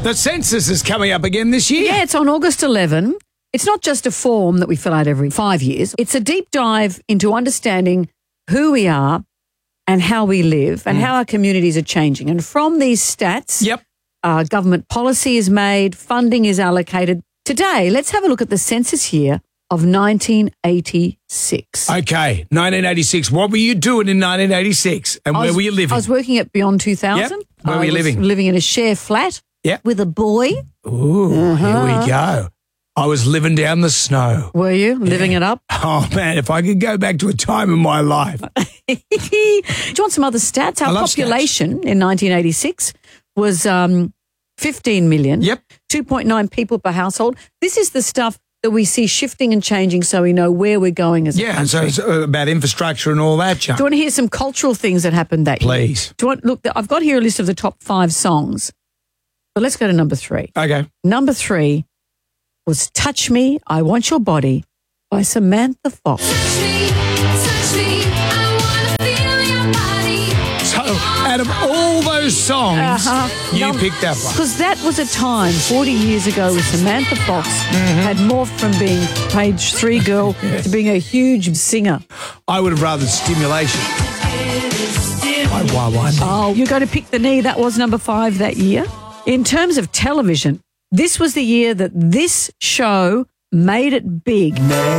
The census is coming up again this year. Yeah, it's on August 11. It's not just a form that we fill out every 5 years. It's a deep dive into understanding who we are and how we live and how our communities are changing. And from these stats, government policy is made, funding is allocated. Today, let's have a look at the census year of 1986. Okay, 1986. What were you doing in 1986 and where were you living? I was working at Beyond 2000. Yep. Where were you living? Living in a share flat with a boy. Ooh, here we go. I was living down the snow. Were you? Living it up? Oh, man, if I could go back to a time in my life. Do you want some other stats? Our population in 1986 was 15 million. Yep. 2.9 people per household. This is the stuff that we see shifting and changing so we know where we're going as a country. Yeah, and so it's about infrastructure and all that, Chuck. Do you want to hear some cultural things that happened that year? Please. Do you want, look, I've got here a list of the top 5 songs, but let's go to number 3. Okay. Number 3 was Touch Me, I Want Your Body by Samantha Fox. Touch me, I wanna feel your body. So, out of all those songs, you picked that one. Because that was a time, 40 years ago, where Samantha Fox had morphed from being page 3 girl to being a huge singer. I would have rather Stimulation. Oh, you're going to pick the knee. That was number 5 that year. In terms of television, this was the year that this show made it big.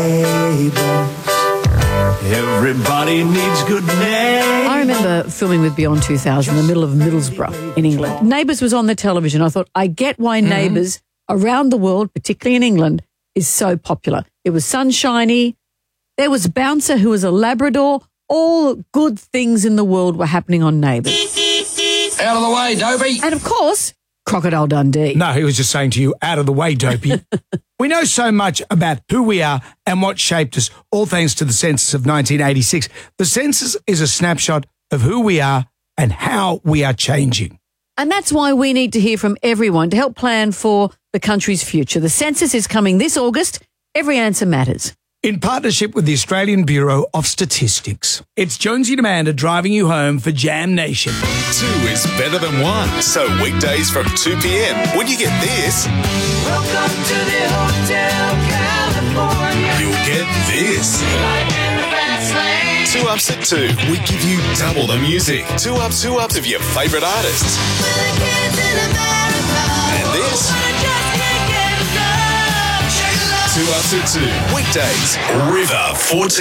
Everybody needs good neighbors. I remember filming with Beyond 2000 in the middle of Middlesbrough in England. Neighbours was on the television. I thought, I get why Neighbours around the world, particularly in England, is so popular. It was sunshiny. There was Bouncer, who was a Labrador. All good things in the world were happening on Neighbours. Out of the way, Dopey. And, of course, Crocodile Dundee. No, he was just saying to you, out of the way, Dopey. We know so much about who we are and what shaped us, all thanks to the census of 1986. The census is a snapshot of who we are and how we are changing. And that's why we need to hear from everyone to help plan for the country's future. The census is coming this August. Every answer matters. In partnership with the Australian Bureau of Statistics, it's Jonesy and Amanda driving you home for Jam Nation. 2 is better than 1. So weekdays from 2 p.m. when you get this, Welcome to the Hotel California. you'll get this. Life in the fast lane. 2 Ups at 2, we give you double the music. 2 ups of your favourite artists. We're the kids in America. And this, Wanna just can't get enough. Shake it up. 2 Ups at 2, weekdays, River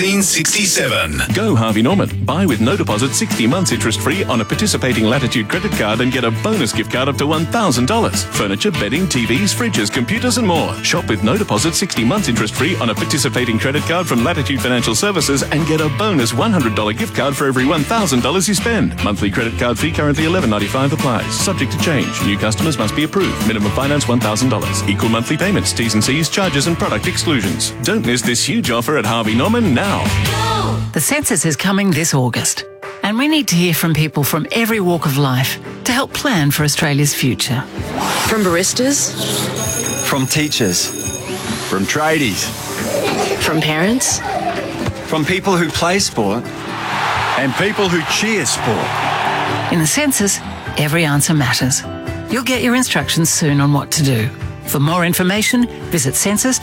1467. Go Harvey Norman. Buy with no deposit 60 months interest-free on a participating Latitude credit card and get a bonus gift card up to $1,000. Furniture, bedding, TVs, fridges, computers and more. Shop with no deposit 60 months interest-free on a participating credit card from Latitude Financial Services and get a bonus $100 gift card for every $1,000 you spend. Monthly credit card fee currently $11.95 applies. Subject to change. New customers must be approved. Minimum finance $1,000. Equal monthly payments. T's and C's, charges and product exclusions. Don't miss this huge offer at Harvey Norman now. The census is coming this August, and we need to hear from people from every walk of life to help plan for Australia's future. From baristas, From teachers, from tradies, from parents, from people who play sport, and people who cheer sport. In the census, every answer matters. You'll get your instructions soon on what to do. For more information, visit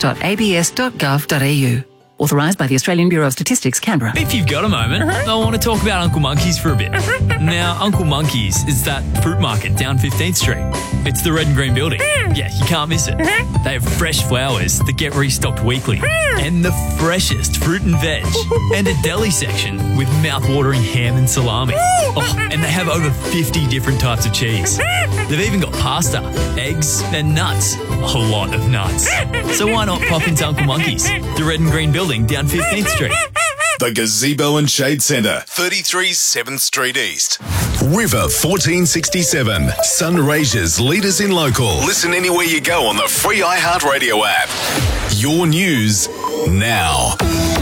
census.abs.gov.au. Authorised by the Australian Bureau of Statistics, Canberra. If you've got a moment, I want to talk about Uncle Monkey's for a bit. Now, Uncle Monkey's is that fruit market down 15th Street. It's the red and green building. Yeah, you can't miss it. They have fresh flowers that get restocked weekly and the freshest fruit and veg and a deli section with mouth-watering ham and salami. Oh, and they have over 50 different types of cheese. They've even got pasta, eggs and nuts. A lot of nuts. So why not pop into Uncle Monkey's, the red and green building down 15th Street. The Gazebo and Shade Centre, 33 7th Street East. River 1467. Sunraysia's leaders in local. Listen anywhere you go on the free iHeartRadio app. Your news now.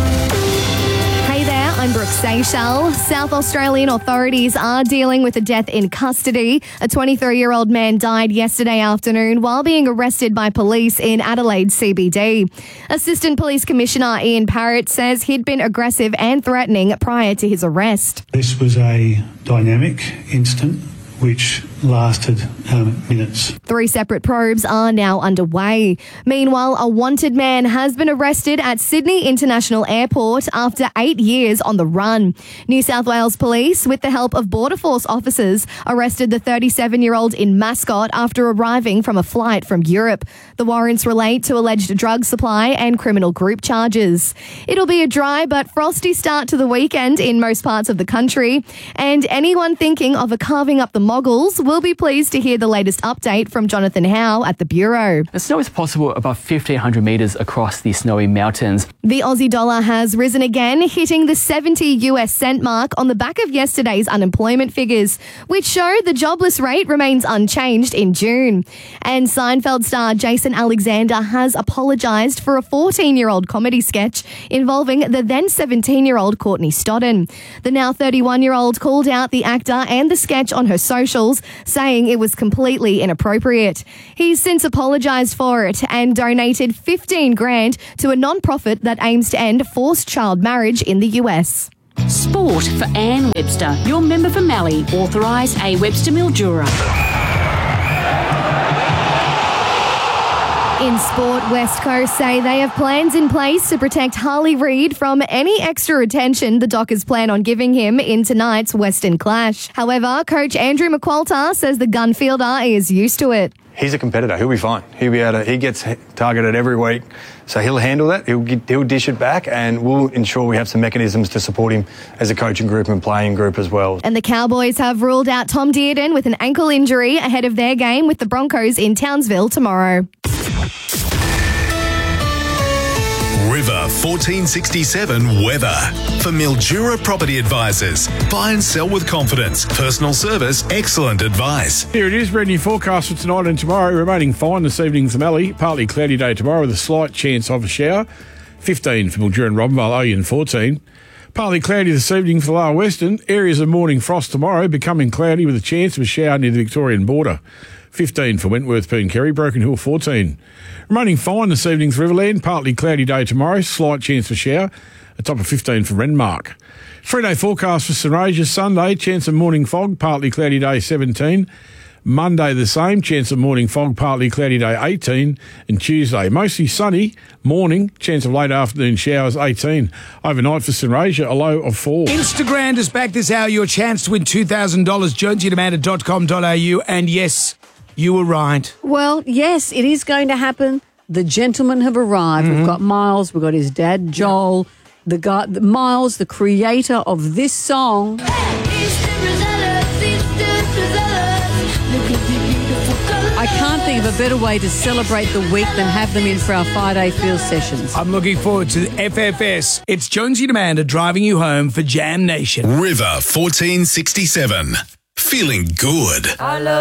Hey there, I'm Brooke Seychelles. South Australian authorities are dealing with a death in custody. A 23-year-old man died yesterday afternoon while being arrested by police in Adelaide CBD. Assistant Police Commissioner Ian Parrott says he'd been aggressive and threatening prior to his arrest. This was a dynamic incident which lasted minutes. 3 separate probes are now underway. Meanwhile, a wanted man has been arrested at Sydney International Airport after 8 years on the run. New South Wales Police, with the help of Border Force officers, arrested the 37-year-old in Mascot after arriving from a flight from Europe. The warrants relate to alleged drug supply and criminal group charges. It'll be a dry but frosty start to the weekend in most parts of the country, and anyone thinking of a carving up the moguls will be pleased to hear the latest update from Jonathan Howe at the Bureau. The snow is possible above 1,500 metres across the snowy mountains. The Aussie dollar has risen again, hitting the 70 US cent mark on the back of yesterday's unemployment figures, which show the jobless rate remains unchanged in June. And Seinfeld star Jason Alexander has apologised for a 14-year-old comedy sketch involving the then 17-year-old Courtney Stodden. The now 31-year-old called out the actor and the sketch on her socials, saying it was completely inappropriate. He's since apologised for it and donated $15,000 to a non-profit that aims to end forced child marriage in the US. Sport for Anne Webster, your member for Mallee. Authorise A. Webster Mildura. In sport, West Coast say they have plans in place to protect Harley Reid from any extra attention the Dockers plan on giving him in tonight's Western clash. However, coach Andrew McQualter says the gun fielder is used to it. He's a competitor. He'll be fine. He gets targeted every week, so he'll handle that. He'll dish it back, and we'll ensure we have some mechanisms to support him as a coaching group and playing group as well. And the Cowboys have ruled out Tom Dearden with an ankle injury ahead of their game with the Broncos in Townsville tomorrow. River 1467 weather. For Mildura Property Advisors. Buy and sell with confidence. Personal service, excellent advice. Here it is, brand new forecast for tonight and tomorrow. Remaining fine this evening for Mallee. Partly cloudy day tomorrow with a slight chance of a shower. 15 for Mildura and Robinvale, Oyen 14. Partly cloudy this evening for the Lower Western. Areas of morning frost tomorrow, becoming cloudy with a chance of a shower near the Victorian border. 15 for Wentworth, Pooncarry, Broken Hill 14. Remaining fine this evening for Riverland, partly cloudy day tomorrow, slight chance for shower, a top of 15 for Renmark. 3-day forecast for St Regis, Sunday, chance of morning fog, partly cloudy day 17. Monday the same, chance of morning fog, partly cloudy day 18. And Tuesday, mostly sunny, morning, chance of late afternoon showers 18. Overnight for St Regis, a low of 4. Instagram is back this hour, your chance to win $2,000, jonesyandamanda.com.au, and yes, you were right. Well, yes, it is going to happen. The gentlemen have arrived. We've got Miles, we've got his dad, Joel, the guy, Miles, the creator of this song. I can't think of a better way to celebrate the week than have them in for our 5-day field sessions. I'm looking forward to the FFS. It's Jonesy and Amanda driving you home for Jam Nation. River 1467. Feeling good.